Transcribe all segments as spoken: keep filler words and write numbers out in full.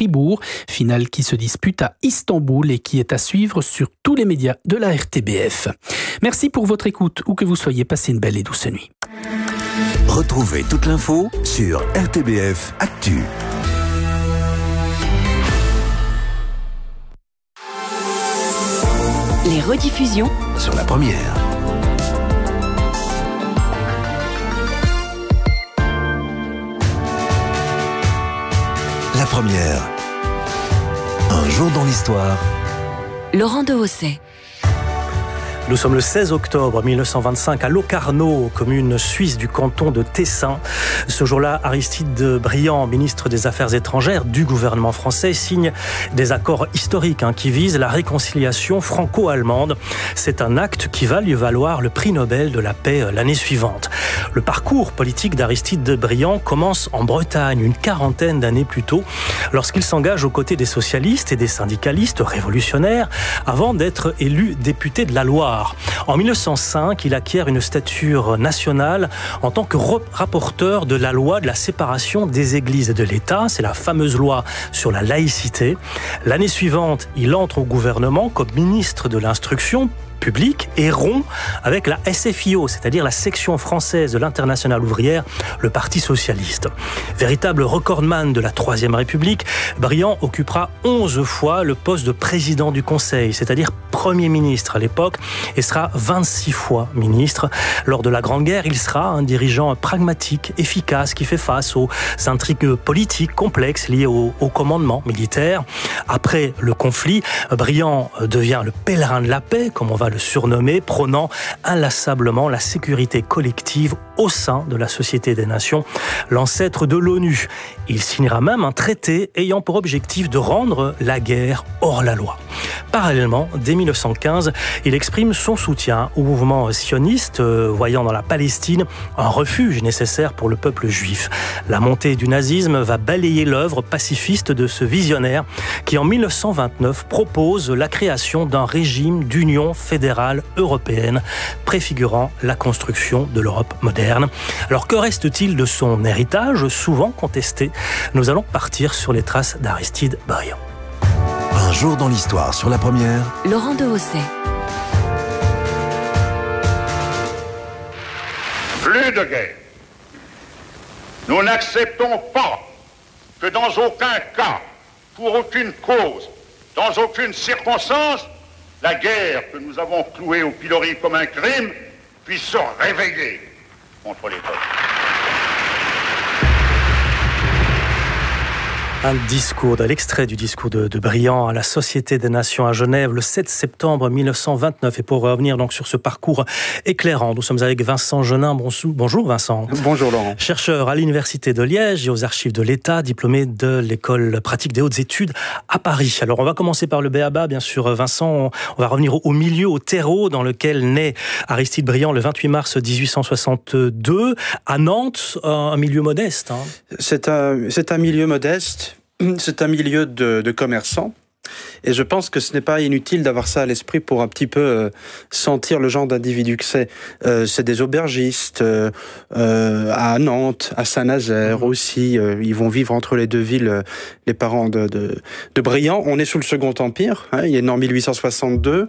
Fribourg. Finale qui se dispute à Istanbul et qui est à suivre sur tous les médias de la R T B F. Merci pour votre écoute, où que vous soyez, passez une belle et douce nuit. Retrouvez toute l'info sur R T B F Actu. Les rediffusions sur la première. La première. Un jour dans l'histoire. Laurent Dehaussais. Nous sommes le seize octobre mille neuf cent vingt-cinq à Locarno, commune suisse du canton de Tessin. Ce jour-là, Aristide Briand, ministre des Affaires étrangères du gouvernement français, signe des accords historiques hein, qui visent la réconciliation franco-allemande. C'est un acte qui va lui valoir le prix Nobel de la paix l'année suivante. Le parcours politique d'Aristide Briand commence en Bretagne, une quarantaine d'années plus tôt, lorsqu'il s'engage aux côtés des socialistes et des syndicalistes révolutionnaires, avant d'être élu député de la Loire. En mille neuf cent cinq, il acquiert une stature nationale en tant que rapporteur de la loi de la séparation des églises et de l'État. C'est la fameuse loi sur la laïcité. L'année suivante, il entre au gouvernement comme ministre de l'Instruction public et rompt avec la S F I O, c'est-à-dire la section française de l'Internationale ouvrière, le Parti socialiste. Véritable recordman de la Troisième République, Briand occupera onze fois le poste de président du Conseil, c'est-à-dire Premier ministre à l'époque, et sera vingt-six fois ministre. Lors de la Grande Guerre, il sera un dirigeant pragmatique, efficace, qui fait face aux intrigues politiques complexes liées au, au commandement militaire. Après le conflit, Briand devient le pèlerin de la paix, comme on va le surnommé, prônant inlassablement la sécurité collective au sein de la Société des Nations, l'ancêtre de l'ONU. Il signera même un traité ayant pour objectif de rendre la guerre hors la loi. Parallèlement, dès mille neuf cent quinze, il exprime son soutien au mouvement sioniste, euh, voyant dans la Palestine un refuge nécessaire pour le peuple juif. La montée du nazisme va balayer l'œuvre pacifiste de ce visionnaire qui, en mille neuf cent vingt-neuf, propose la création d'un régime d'union fédérale européenne, préfigurant la construction de l'Europe moderne. Alors, que reste-t-il de son héritage, souvent contesté? Nous allons partir sur les traces d'Aristide Briand. Un jour dans l'histoire sur la première. Laurent Dehaussais. Plus de guerre. Nous n'acceptons pas que dans aucun cas, pour aucune cause, dans aucune circonstance, la guerre que nous avons clouée au pilori comme un crime puisse se réveiller contre les peuples. Un discours, de l'extrait du discours de, de Briand à la Société des Nations à Genève le sept septembre mille neuf cent vingt-neuf. Et pour revenir donc sur ce parcours éclairant, nous sommes avec Vincent Genin. Bonjour Vincent. Bonjour Laurent. Chercheur à l'Université de Liège et aux Archives de l'État, diplômé de l'École pratique des hautes études à Paris. Alors on va commencer par le b a ba, bien sûr Vincent. On, on va revenir au, au milieu, au terreau dans lequel naît Aristide Briand le vingt-huit mars dix-huit cent soixante-deux à Nantes, un milieu modeste. Hein. C'est un, c'est un milieu modeste. C'est un milieu de, de commerçants. Et je pense que ce n'est pas inutile d'avoir ça à l'esprit pour un petit peu euh, sentir le genre d'individu que c'est. Euh, c'est des aubergistes euh, euh, à Nantes, à Saint-Nazaire mmh. aussi. Euh, ils vont vivre entre les deux villes, euh, les parents de, de, de Briand. On est sous le Second Empire. Hein, il est né en mille huit cent soixante-deux.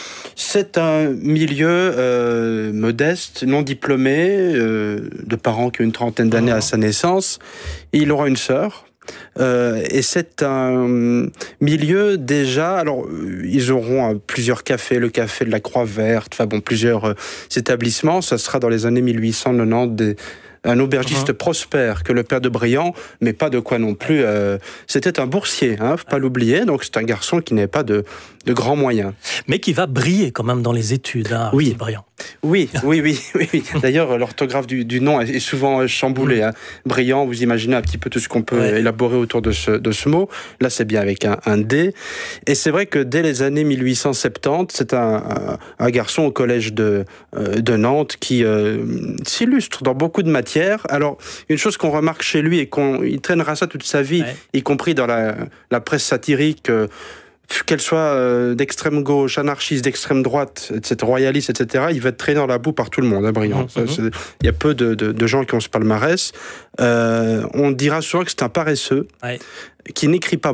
C'est un milieu euh, modeste, non diplômé, euh, de parents qui ont une trentaine d'années mmh. à sa naissance. Et il aura une sœur. Euh, et c'est un milieu déjà. Alors, ils auront euh, plusieurs cafés, le café de la Croix Verte, enfin bon, plusieurs euh, établissements. Ça sera dans les années mille huit cent quatre-vingt-dix des, un aubergiste uh-huh. prospère que le père de Briand, mais pas de quoi non plus. Euh, c'était un boursier, hein, faut pas l'oublier. Donc c'est un garçon qui n'avait pas de, de grands moyens, mais qui va briller quand même dans les études. Hein, oui, Briand. Oui, oui, oui, oui, oui. D'ailleurs, l'orthographe du, du nom est souvent chamboulée. Hein. Briand, vous imaginez un petit peu tout ce qu'on peut ouais. élaborer autour de ce, de ce mot. Là, c'est bien avec un, un D. Et c'est vrai que dès les années mille huit cent soixante-dix, c'est un, un, un garçon au collège de, euh, de Nantes qui euh, s'illustre dans beaucoup de matières. Alors, une chose qu'on remarque chez lui et qu'on il traînera ça toute sa vie, ouais. y compris dans la, la presse satirique, euh, qu'elle soit euh, d'extrême gauche, anarchiste, d'extrême droite, et cetera, royaliste, et cetera, il va être traîné dans la boue par tout le monde, hein, Briand. Mm-hmm. Il y a peu de, de, de gens qui ont ce palmarès. Euh, on dira souvent que c'est un paresseux, ouais. qui n'écrit pas